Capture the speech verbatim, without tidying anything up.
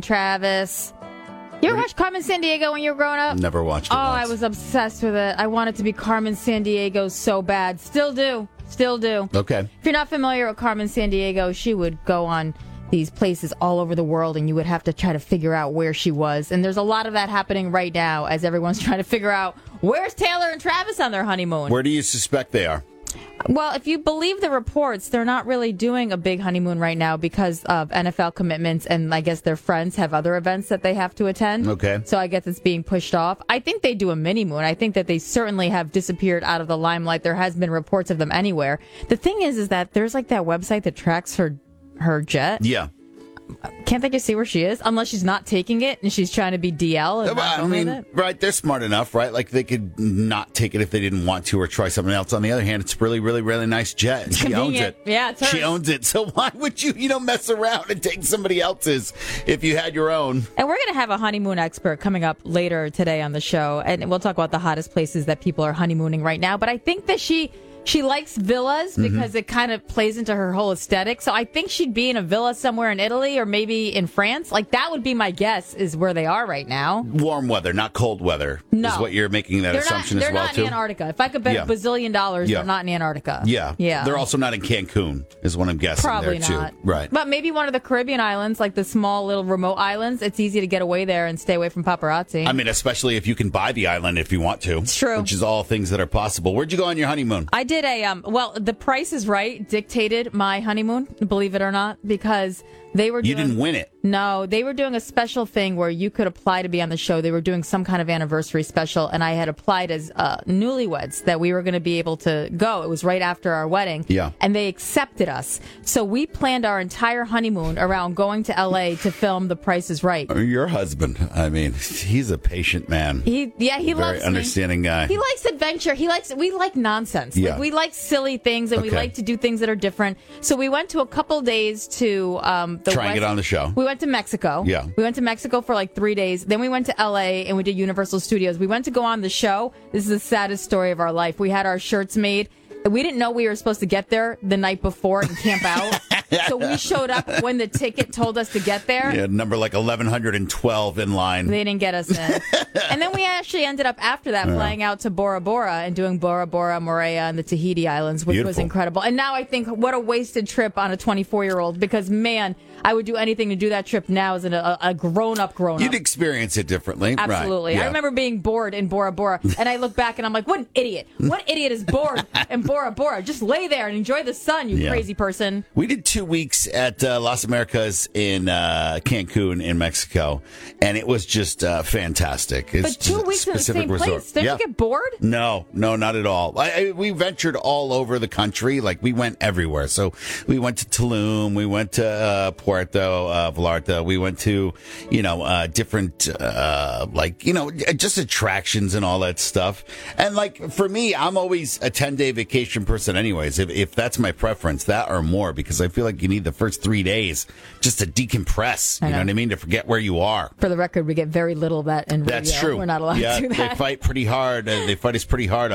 Travis. You ever watch Carmen Sandiego when you were growing up? Never watched it Oh, once. I was obsessed with it. I wanted to be Carmen Sandiego so bad. Still do. Still do. Okay. If you're not familiar with Carmen Sandiego, she would go on these places all over the world, and you would have to try to figure out where she was. And there's a lot of that happening right now as everyone's trying to figure out where's Taylor and Travis on their honeymoon. Where do you suspect they are? Well, if you believe the reports, they're not really doing a big honeymoon right now because of N F L commitments, and I guess their friends have other events that they have to attend. Okay. So I guess it's being pushed off. I think they do a mini moon. I think that they certainly have disappeared out of the limelight. There has been reports of them anywhere. The thing is, is that there's like that website that tracks her her jet. Yeah. Can't they just see where she is? Unless she's not taking it and she's trying to be D L. And not I going mean, with it. right, they're smart enough, right? Like, they could not take it if they didn't want to or try something else. On the other hand, it's really, really, really nice jet. And she owns Convenient. it. Yeah, it's hers. She owns it. So why would you, you know, mess around and take somebody else's if you had your own? And we're going to have a honeymoon expert coming up later today on the show. And we'll talk about the hottest places that people are honeymooning right now. But I think that she... She likes villas because mm-hmm. it kind of plays into her whole aesthetic. So I think she'd be in a villa somewhere in Italy or maybe in France. Like, that would be my guess is where they are right now. Warm weather, not cold weather, no. is what you're making that they're assumption not, as well, too. too? They're not in Antarctica. If I could bet yeah. a bazillion dollars, yeah. they're not in Antarctica. Yeah. Yeah. They're also not in Cancun, is what I'm guessing. Probably there, not. Too. Right. But maybe one of the Caribbean islands, like the small little remote islands. It's easy to get away there and stay away from paparazzi. I mean, especially if you can buy the island if you want to. It's true. Which is all things that are possible. Where'd you go on your honeymoon? I did a, um. well, The Price is Right dictated my honeymoon, believe it or not, because they were doing... You didn't win it. No, they were doing a special thing where you could apply to be on the show. They were doing some kind of anniversary special, and I had applied as uh, newlyweds that we were going to be able to go. It was right after our wedding. Yeah. And they accepted us. So we planned our entire honeymoon around going to L A to film The Price is Right. Your husband, I mean, he's a patient man. He, yeah, he Very loves understanding me. guy. He likes adventure. He likes, we like nonsense. Yeah. Like, we like silly things, and Okay. we like to do things that are different. So we went to a couple days to um, the Try and West- get on the show. We went to Mexico. Yeah. We went to Mexico for like three days. Then we went to L A and we did Universal Studios. We went to go on the show. This is the saddest story of our life. We had our shirts made. We didn't know we were supposed to get there the night before and camp out. So we showed up when the ticket told us to get there. Yeah, number like eleven twelve in line. They didn't get us in. And then we actually ended up after that flying out to Bora Bora and doing Bora Bora, Moorea, and the Tahiti Islands, which Beautiful. was incredible. And now I think what a wasted trip on a twenty-four-year-old because, man, I would do anything to do that trip now as an, a, a grown-up grown-up. You'd experience it differently. Absolutely. Right. I Yeah. remember being bored in Bora Bora, and I look back and I'm like, what an idiot. What idiot is bored in Bora Bora? Just lay there and enjoy the sun, you Yeah. crazy person. We did two weeks at uh, Las Americas in uh, Cancun in Mexico, and it was just uh, fantastic. It's But two just a weeks in the specific same resort. place. Didn't Yeah. you get bored? No, no, not at all. I, I, we ventured all over the country. Like, we went everywhere. So we went to Tulum. We went to uh, Puerto uh, Vallarta. We went to, you know, uh, different, uh, like, you know, just attractions and all that stuff. And, like, for me, I'm always a ten-day vacation person anyways, if, if that's my preference, that or more, because I feel like you need the first three days just to decompress. You know. know. what I mean? To forget where you are. For the record, we get very little of that in radio. That's true. We're not allowed yeah, to do that. They fight pretty hard. Uh, they fight us pretty hard